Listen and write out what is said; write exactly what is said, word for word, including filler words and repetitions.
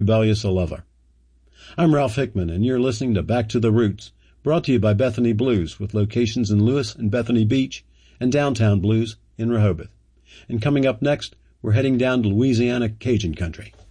rebellious a lover. I'm Ralph Hickman, and you're listening to Back to the Roots, brought to you by Bethany Blues, with locations in Lewis and Bethany Beach, and Downtown Blues in Rehoboth. And coming up next, we're heading down to Louisiana Cajun country.